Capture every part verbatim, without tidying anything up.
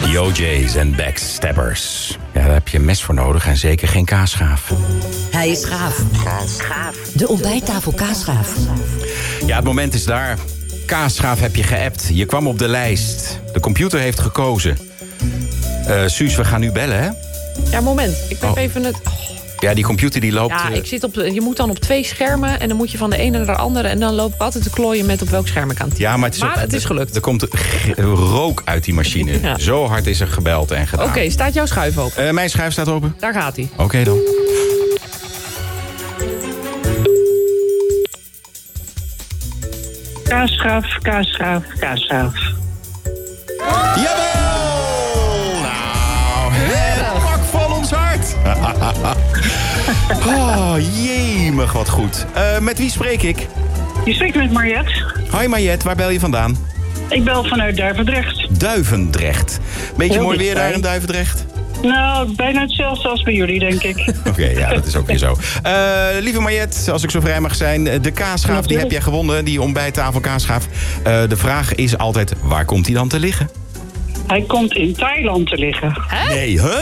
O J's en Backstabbers. Ja, daar heb je een mes voor nodig en zeker geen kaasschaaf. Hij is gaaf. Gaaf. De ontbijttafel kaasschaaf. Ja, het moment is daar. Kaasschaaf heb je geappt. Je kwam op de lijst. De computer heeft gekozen. Uh, Suus, we gaan nu bellen, hè? Ja, moment. Ik ben Oh. even het... Oh. Ja, die computer die loopt... Ja, uh... ik zit op, je moet dan op twee schermen en dan moet je van de ene naar de andere... en dan loop ik altijd te klooien met op welk scherm ik aan het Ja, maar het is, maar ook, het is gelukt. Er komt g- rook uit die machine. Ja. Zo hard is er gebeld en gedaan. Oké, okay, staat jouw schuif open? Uh, mijn schuif staat open. Daar gaat hij. Oké okay, dan. Kaasschaaf, kaasschaaf, kaasschaaf. Jawel! Nou, het pak van ons hart. Oh, jemig, wat goed. Uh, met wie spreek ik? Je spreekt met Mariette. Hoi Mariette, waar bel je vandaan? Ik bel vanuit Duivendrecht. Duivendrecht. Beetje Heel mooi weer dichtbij. daar in Duivendrecht? Nou, bijna hetzelfde als bij jullie, denk ik. Oké, okay, ja, dat is ook weer zo. Uh, lieve Mariette, als ik zo vrij mag zijn... de kaasschaaf, die heb jij gewonnen, die ontbijttafel kaasschaaf. Uh, de vraag is altijd, waar komt hij dan te liggen? Hij komt in Thailand te liggen. Hè? Nee, huh?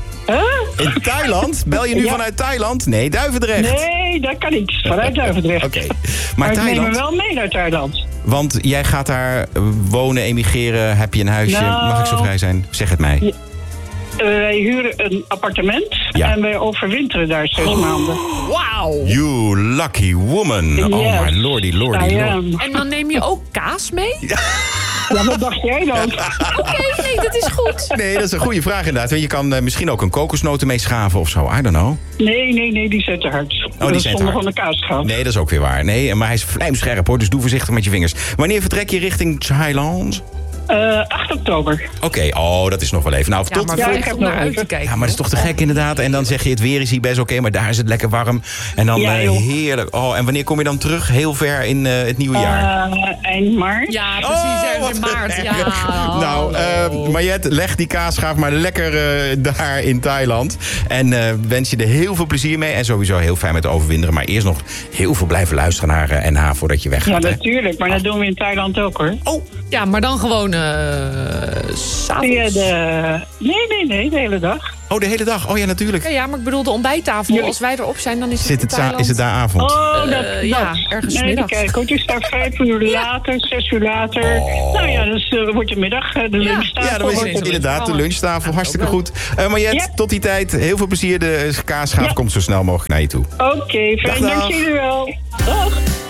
Huh? In Thailand? Bel je nu Ja. vanuit Thailand? Nee, Duivendrecht. Nee, dat kan niet. Vanuit Duivendrecht. Oké, okay. Maar, maar ik neem Thailand... me wel mee naar Thailand. Want jij gaat daar wonen, emigreren, heb je een huisje? Nou, Mag ik zo vrij zijn? Zeg het mij. Ja. Uh, wij huren een appartement Ja. en wij overwinteren daar zes oh. maanden. Wauw. You lucky woman. Yes. Oh my lordy, lordy, I lord. am. En dan neem je ook kaas mee? Ja, wat dacht jij dan? Oké, okay, nee, dat is goed. Nee, dat is een goede vraag inderdaad. Want je kan uh, misschien ook een kokosnoten mee schaven of zo. I don't know. Nee, nee, nee, die zijn te hard. Oh, dat die is zijn te zonde hard. van de kaasschaaf. Nee, dat is ook weer waar. Nee, maar hij is vlijmscherp hoor, dus doe voorzichtig met je vingers. Wanneer vertrek je richting Thailand? Uh, acht oktober. Oké, okay. Oh, dat is nog wel even. Nou, Ja, tot... maar Ja, ja, ik echt heb om naar nog uit even. te kijken. Ja, maar dat is toch te gek inderdaad. En dan zeg je, het weer is hier best oké, okay, maar daar is het lekker warm. En dan Ja, uh, joh. heerlijk. Oh, en wanneer kom je dan terug? Heel ver in uh, het nieuwe jaar? Uh, eind maart. Ja, precies, Oh, ergens in wat maart. erg. Ja, Nou, uh, Mariette, leg die kaasschaaf maar lekker uh, daar in Thailand. En uh, wens je er heel veel plezier mee. En sowieso heel fijn met overwinteren. Maar eerst nog heel veel blijven luisteren naar uh, N H voordat je weggaat. Ja, hè? natuurlijk. Maar dat doen we in Thailand ook, hoor. Oh, ja, maar dan gewoon uh, s'avonds. Via de... Nee, nee, nee, de hele dag. oh, de hele dag. Oh ja, natuurlijk. Ja, ja, maar ik bedoel de ontbijttafel. Ja. Als wij erop zijn, dan is het Zit het in za- Thailand. is het daar avond? Oh, dat, Uh, dat. ja, ergens Nee, middags. kijk, het is daar vijf uur later, zes uur later. Oh. Nou ja, dus uh, wordt de middag, uh, de Ja. lunchtafel. Ja, dan is wordt het het inderdaad de lunchtafel. Hartstikke ook goed. Uh, Mariette, Ja. tot die tijd. Heel veel plezier. De kaasschaaf Ja. komt zo snel mogelijk naar je toe. Oké, okay, fijn, Dag, dag. dank jullie wel. Dag.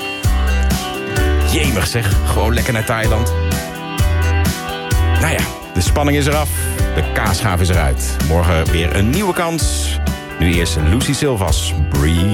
Jemig zeg. Gewoon lekker naar Thailand. Nou ja, de spanning is eraf. De kaasschaaf is eruit. Morgen weer een nieuwe kans. Nu eerst Lucy Silvas. Breathe.